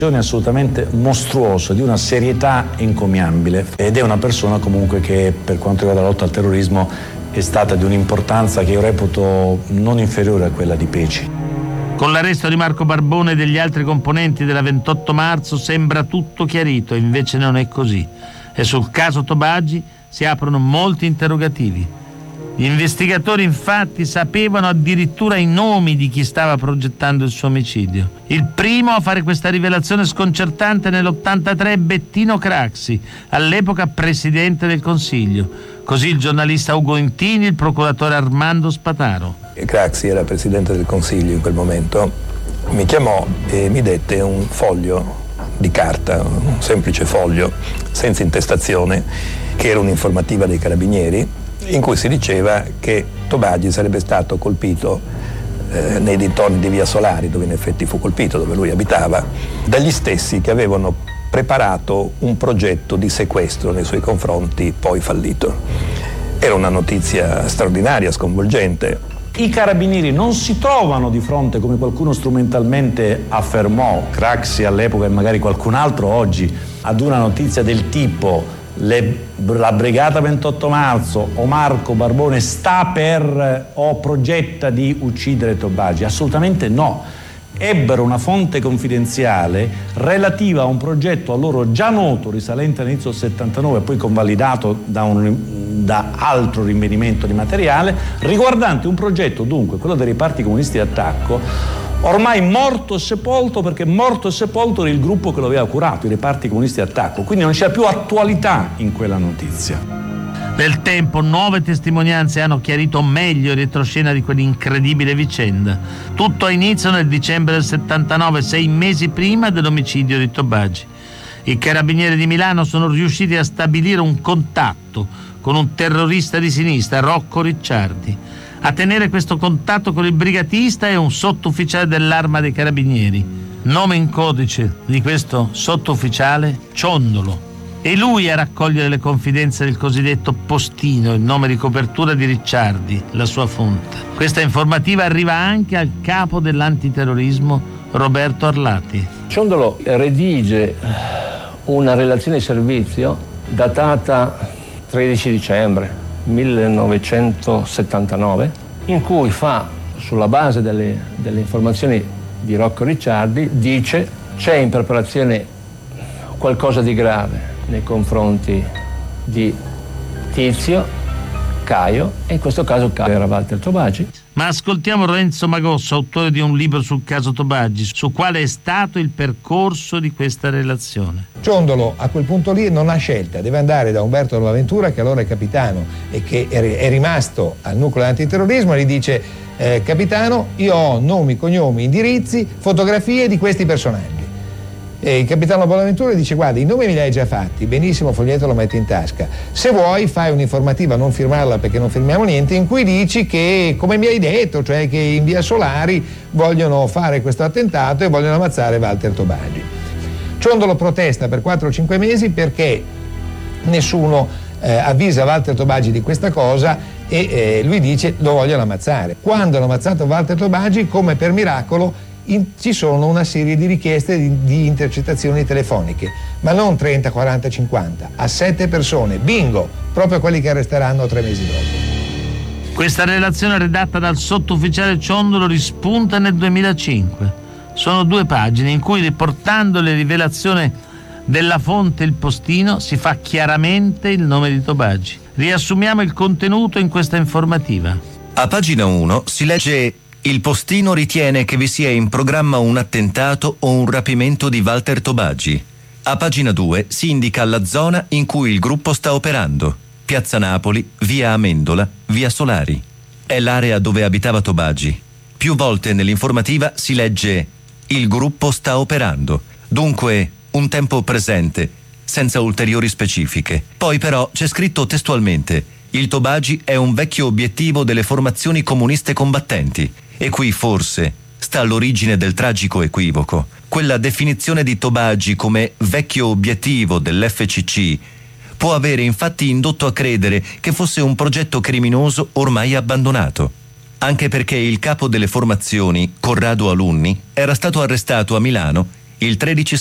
Assolutamente mostruoso, di una serietà encomiabile, ed è una persona comunque che per quanto riguarda la lotta al terrorismo è stata di un'importanza che io reputo non inferiore a quella di Peci. Con l'arresto di Marco Barbone e degli altri componenti della 28 marzo sembra tutto chiarito, invece non è così, e sul caso Tobagi si aprono molti interrogativi. Gli investigatori infatti sapevano addirittura i nomi di chi stava progettando il suo omicidio. Il primo a fare questa rivelazione sconcertante nell'83 è Bettino Craxi, all'epoca presidente del Consiglio. Così il giornalista Ugo Intini, il procuratore Armando Spataro. Craxi era presidente del Consiglio in quel momento, mi chiamò e mi dette un foglio di carta, un semplice foglio senza intestazione, che era un'informativa dei Carabinieri, in cui si diceva che Tobagi sarebbe stato colpito nei dintorni di Via Solari, dove in effetti fu colpito, dove lui abitava, dagli stessi che avevano preparato un progetto di sequestro nei suoi confronti, poi fallito. Era una notizia straordinaria, sconvolgente. I Carabinieri non si trovano di fronte, come qualcuno strumentalmente affermò, Craxi all'epoca e magari qualcun altro oggi, ad una notizia del tipo: la Brigata 28 marzo o Marco Barbone sta per o progetta di uccidere Tobagi. Assolutamente no. Ebbero una fonte confidenziale relativa a un progetto a loro già noto, risalente all'inizio del 79 e poi convalidato da altro rinvenimento di materiale, riguardante un progetto, dunque quello dei reparti comunisti d'attacco, ormai morto e sepolto, perché morto e sepolto era il gruppo che lo aveva curato, i reparti comunisti d'attacco, quindi non c'era più attualità in quella notizia. Nel tempo nuove testimonianze hanno chiarito meglio il retroscena di quell'incredibile vicenda. Tutto ha inizio nel dicembre del 79, 6 mesi prima dell'omicidio di Tobagi. I Carabinieri di Milano sono riusciti a stabilire un contatto con un terrorista di sinistra, Rocco Ricciardi. A tenere questo contatto con il brigatista è un sottufficiale dell'Arma dei Carabinieri. Nome in codice di questo sottufficiale: Ciondolo. E lui a raccogliere le confidenze del cosiddetto postino, il nome di copertura di Ricciardi, la sua fonte. Questa informativa arriva anche al capo dell'antiterrorismo, Roberto Arlati. Ciondolo redige una relazione di servizio datata 13 dicembre 1979, in cui fa, sulla base delle informazioni di Rocco Ricciardi, dice: c'è in preparazione qualcosa di grave nei confronti di Tizio, Caio, e in questo caso Caio era Walter Tobagi. Ma ascoltiamo Renzo Magosso, autore di un libro sul caso Tobagi, su quale è stato il percorso di questa relazione. Ciondolo a quel punto lì non ha scelta, deve andare da Umberto Bonaventura, che allora è capitano e che è rimasto al nucleo antiterrorismo, e gli dice: capitano, io ho nomi, cognomi, indirizzi, fotografie di questi personaggi. E il capitano Bonaventura dice: guarda, i nomi me li hai già fatti, benissimo, foglietto, lo metti in tasca. Se vuoi fai un'informativa, non firmarla perché non firmiamo niente, in cui dici che, come mi hai detto, cioè che in Via Solari vogliono fare questo attentato e vogliono ammazzare Walter Tobagi. Ciondolo protesta per 4 o 5 mesi perché nessuno avvisa Walter Tobagi di questa cosa, e lui dice: lo vogliono ammazzare. Quando hanno ammazzato Walter Tobagi, come per miracolo, ci sono una serie di richieste di intercettazioni telefoniche, ma non 30, 40, 50, a 7 persone, bingo, proprio quelli che arresteranno 3 mesi dopo. Questa relazione redatta dal sottufficiale Ciondolo rispunta nel 2005. Sono 2 pagine in cui, riportando le rivelazioni della fonte Il Postino, si fa chiaramente il nome di Tobagi. Riassumiamo il contenuto in questa informativa. A pagina 1 si legge: il Postino ritiene che vi sia in programma un attentato o un rapimento di Walter Tobagi. A pagina 2 si indica la zona in cui il gruppo sta operando: Piazza Napoli, via Amendola, via Solari. È l'area dove abitava Tobagi. Più volte nell'informativa si legge: il gruppo sta operando. Dunque un tempo presente, senza ulteriori specifiche. Poi però c'è scritto testualmente: il Tobagi è un vecchio obiettivo delle formazioni comuniste combattenti. E qui forse sta l'origine del tragico equivoco. Quella definizione di Tobagi come vecchio obiettivo dell'FCC può avere infatti indotto a credere che fosse un progetto criminoso ormai abbandonato. Anche perché il capo delle formazioni, Corrado Alunni, era stato arrestato a Milano il 13